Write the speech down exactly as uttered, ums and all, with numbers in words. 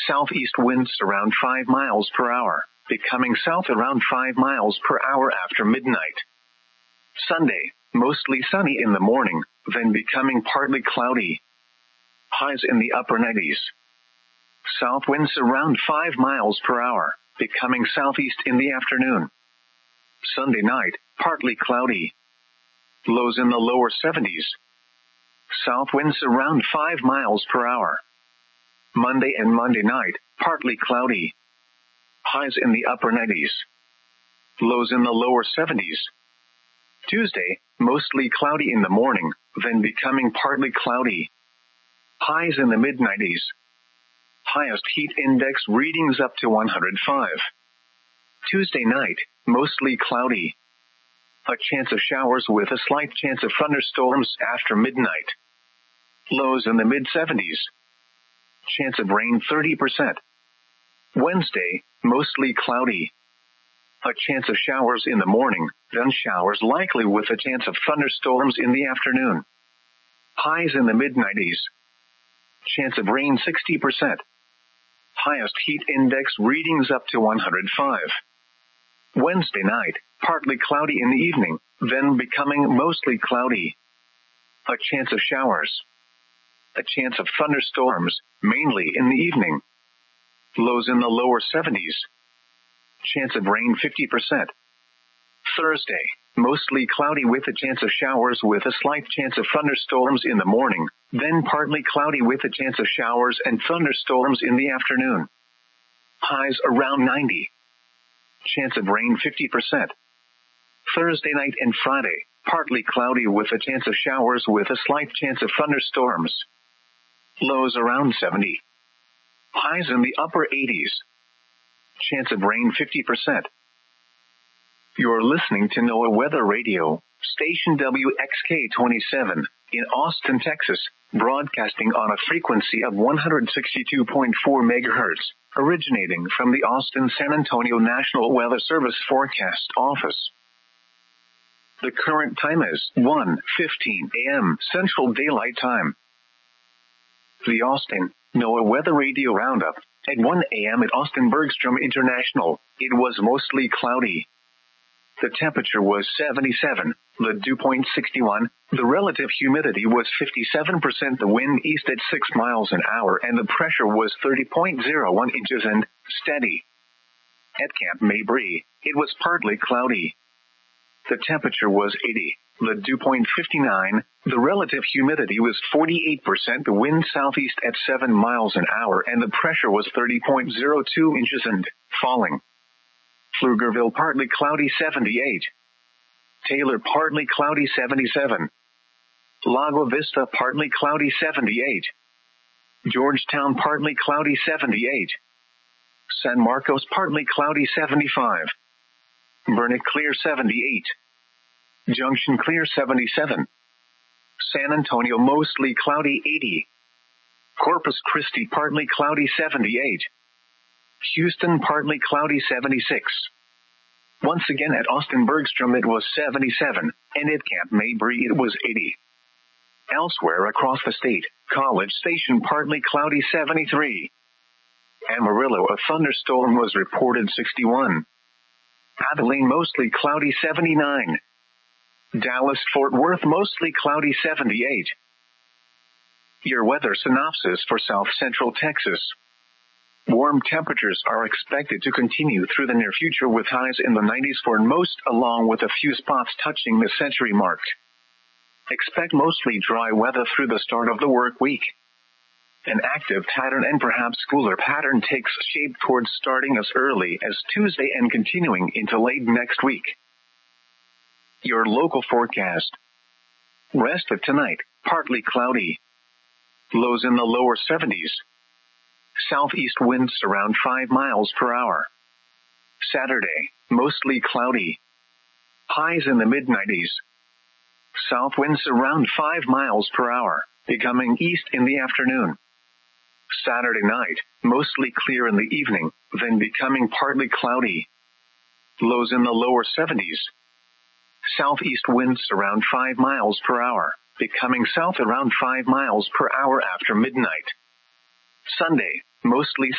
Southeast winds around five miles per hour, becoming south around five miles per hour after midnight. Sunday, mostly sunny in the morning, then becoming partly cloudy. Highs in the upper nineties. South winds around five miles per hour, becoming southeast in the afternoon. Sunday night, partly cloudy. Lows in the lower seventies. South winds around five miles per hour. Monday and Monday night, partly cloudy. Highs in the upper nineties. Lows in the lower seventies. Tuesday, mostly cloudy in the morning, then becoming partly cloudy. Highs in the mid nineties. Highest heat index readings up to one hundred five. Tuesday night, mostly cloudy. A chance of showers with a slight chance of thunderstorms after midnight. Lows in the mid seventies. Chance of rain thirty percent. Wednesday, mostly cloudy. A chance of showers in the morning, then showers likely with a chance of thunderstorms in the afternoon. Highs in the mid nineties. Chance of rain sixty percent. Highest heat index readings up to one hundred five. Wednesday night, partly cloudy in the evening, then becoming mostly cloudy. A chance of showers. A chance of thunderstorms, mainly in the evening. Lows in the lower seventies. Chance of rain fifty percent. Thursday, mostly cloudy with a chance of showers with a slight chance of thunderstorms in the morning, then partly cloudy with a chance of showers and thunderstorms in the afternoon. Highs around ninety. Chance of rain fifty percent. Thursday night and Friday, partly cloudy with a chance of showers with a slight chance of thunderstorms. Lows around seventy. Highs in the upper eighties. Chance of rain fifty percent. You're listening to NOAA Weather Radio, station W X K twenty-seven, in Austin, Texas, broadcasting on a frequency of one hundred sixty-two point four megahertz, originating from the Austin-San Antonio National Weather Service Forecast Office. The current time is one fifteen a.m. Central Daylight Time. The Austin NOAA Weather Radio Roundup. At one a.m. at Austin Bergstrom International, it was mostly cloudy. The temperature was seventy-seven, the dew point sixty-one, the relative humidity was fifty-seven percent, the wind east at six miles an hour, and the pressure was thirty point zero one inches and steady. At Camp Mabry, it was partly cloudy. The temperature was eighty, the dew point fifty-nine, the relative humidity was forty-eight percent, the wind southeast at seven miles an hour, and the pressure was thirty point zero two inches and falling. Pflugerville partly cloudy seventy-eight. Taylor partly cloudy seventy-seven. Lago Vista partly cloudy seventy-eight. Georgetown partly cloudy seventy-eight. San Marcos partly cloudy seventy-five. Burnet clear seventy-eight. Junction clear seventy-seven. San Antonio mostly cloudy eighty. Corpus Christi partly cloudy seventy-eight. Houston partly cloudy seventy-six. Once again at Austin Bergstrom it was seventy-seven, and at Camp Mabry it was eighty. Elsewhere across the state, College Station partly cloudy seventy-three. Amarillo a thunderstorm was reported sixty-one. Abilene mostly cloudy seventy-nine. Dallas Fort Worth mostly cloudy seventy-eight. Your weather synopsis for South Central Texas. Warm temperatures are expected to continue through the near future with highs in the nineties for most, along with a few spots touching the century mark. Expect mostly dry weather through the start of the work week. An active pattern and perhaps cooler pattern takes shape towards starting as early as Tuesday and continuing into late next week. Your local forecast. Rest of tonight, partly cloudy. Lows in the lower seventies. Southeast winds around five miles per hour. Saturday, mostly cloudy. Highs in the mid nineties. South winds around five miles per hour, becoming east in the afternoon. Saturday night, mostly clear in the evening, then becoming partly cloudy. Lows in the lower seventies. Southeast winds around five miles per hour, becoming south around five miles per hour after midnight. Sunday, mostly